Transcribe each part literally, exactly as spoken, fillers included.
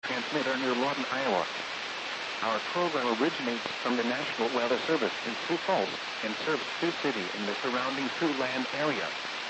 transmitter near Lawton, Iowa. Our program originates from the National Weather Service in Sioux Falls and serves Sioux City and the surrounding Siouxland area.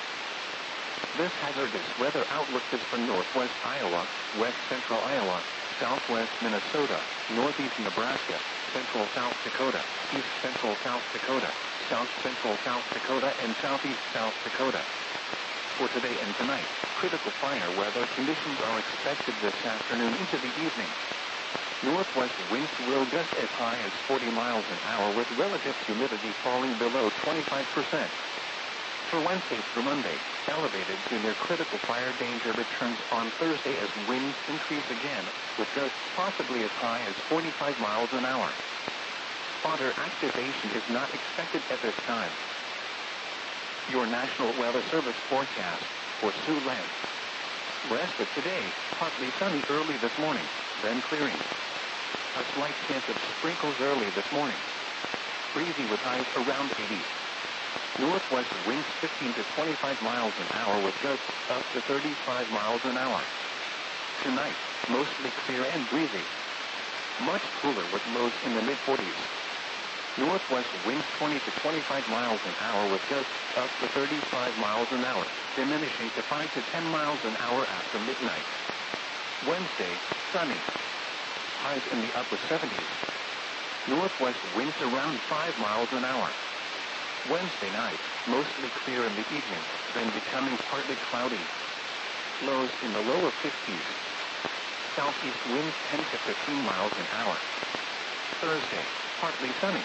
This hazardous weather outlook is for northwest Iowa, west central Iowa, southwest Minnesota, northeast Nebraska, central South Dakota, east central South Dakota, south central South Dakota, and southeast South Dakota. For today and tonight, critical fire weather conditions are expected this afternoon into the evening. Northwest winds will gust as high as forty miles an hour with relative humidity falling below twenty-five percent. For Wednesday through Monday, elevated to near critical fire danger returns on Thursday as winds increase again, with gusts possibly as high as forty-five miles an hour. Fodder activation is not expected at this time. Your National Weather Service forecast for Siouxland. Rest of today, partly sunny early this morning, then clearing. A slight chance of sprinkles early this morning. Breezy with highs around eighty. Northwest winds fifteen to twenty-five miles an hour with gusts up to thirty-five miles an hour. Tonight, mostly clear and breezy. Much cooler with lows in the mid forties. Northwest winds twenty to twenty-five miles an hour with gusts up to thirty-five miles an hour, diminishing to five to ten miles an hour after midnight. Wednesday, sunny. Highs in the upper seventies. Northwest winds around five miles an hour. Wednesday night, mostly clear in the evening, then becoming partly cloudy. Lows in the lower fifties. Southeast winds ten to fifteen miles an hour. Thursday, partly sunny.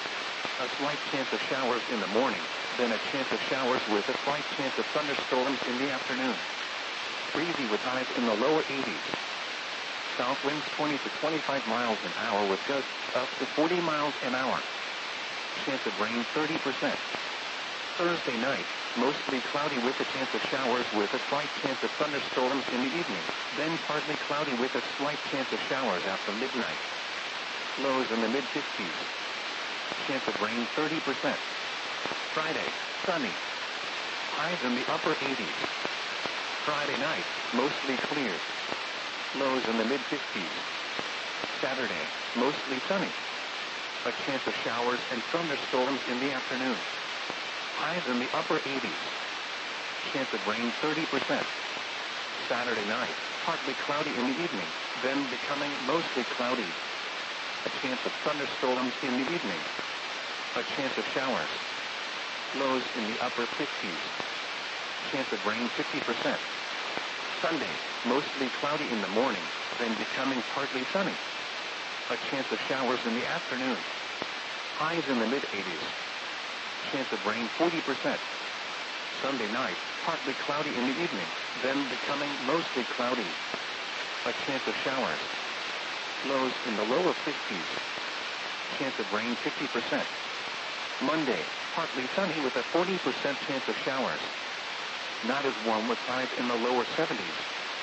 A slight chance of showers in the morning, then a chance of showers with a slight chance of thunderstorms in the afternoon. Breezy with highs in the lower eighties. South winds twenty to twenty-five miles an hour with gusts up to forty miles an hour. Chance of rain thirty percent. Thursday night, mostly cloudy with a chance of showers with a slight chance of thunderstorms in the evening, then partly cloudy with a slight chance of showers after midnight. Lows in the mid fifties. Chance of rain thirty percent. Friday, sunny. Highs in the upper eighties. Friday night, mostly clear. Lows in the mid fifties. Saturday, mostly sunny. A chance of showers and thunderstorms in the afternoon. Highs in the upper eighties. Chance of rain thirty percent. Saturday night, partly cloudy in the evening, then becoming mostly cloudy. A chance of thunderstorms in the evening. A chance of showers. Lows in the upper fifties. Chance of rain fifty percent. Sunday, mostly cloudy in the morning, then becoming partly sunny. A chance of showers in the afternoon. Highs in the mid eighties. Chance of rain forty percent. Sunday night, partly cloudy in the evening, then becoming mostly cloudy. A chance of showers. Lows in the lower fifties. Chance of rain fifty percent. Monday, partly sunny with a forty percent chance of showers. Not as warm with highs in the lower seventies.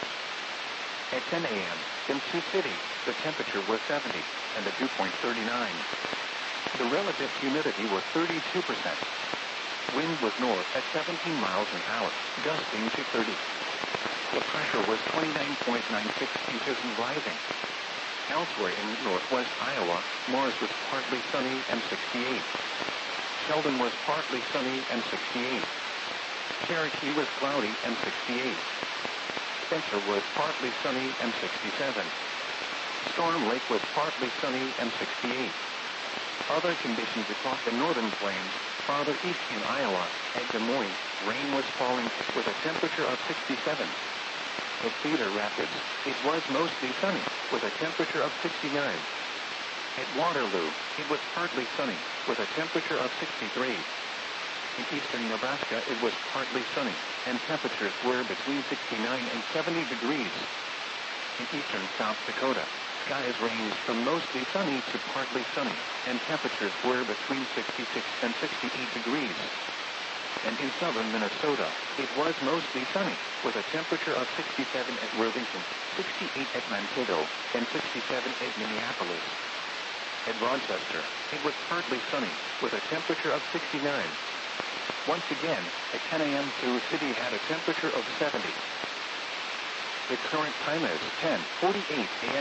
At ten a m in Sioux City, the temperature was seventy and the dew point thirty-nine. The relative humidity was thirty-two percent. Wind was north at seventeen miles an hour, gusting to thirty. The pressure was twenty-nine point nine six inches and rising. Elsewhere in northwest Iowa, Morris was partly sunny and sixty-eight. Sheldon was partly sunny and sixty-eight. Cherokee was cloudy and sixty-eight. Spencer was partly sunny and sixty-seven. Storm Lake was partly sunny and sixty-eight. Other conditions across the northern plains, farther east in Iowa, at Des Moines, rain was falling with a temperature of sixty-seven. At Cedar Rapids, it was mostly sunny with a temperature of sixty-nine. At Waterloo, it was partly sunny with a temperature of sixty-three. In eastern Nebraska, it was partly sunny, and temperatures were between sixty-nine and seventy degrees. In eastern South Dakota, skies ranged from mostly sunny to partly sunny, and temperatures were between sixty-six and sixty-eight degrees. And in southern Minnesota, it was mostly sunny, with a temperature of sixty-seven at Worthington, sixty-eight at Mankato, and sixty-seven at Minneapolis. At Rochester, it was partly sunny, with a temperature of sixty-nine. Once again, at ten a m Sioux City had a temperature of seventy. The current time is ten forty-eight a m